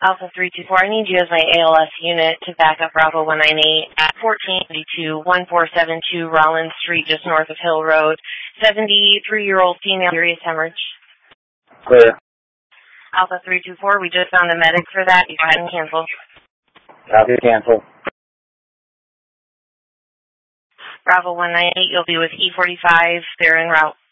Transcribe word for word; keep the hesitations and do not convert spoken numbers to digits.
Alpha three two four, I need you as my A L S unit to back up Bravo one nine eight at fourteen eighty-two, one four seven two Rollins Street, just north of Hill Road. seventy-three-year-old female, serious hemorrhage. Clear. Alpha three two four, we just found a medic for that. You go ahead and cancel. Copy, cancel. Bravo one nine eight, you'll be with E forty-five. They're en route.